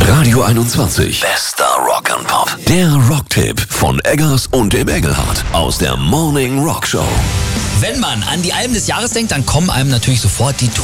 Radio 21. Bester Rock and Pop. Der Rocktipp von Eggers und dem Engelhardt aus der Morning Rock Show. Wenn man an die Alben des Jahres denkt, dann kommen einem natürlich sofort die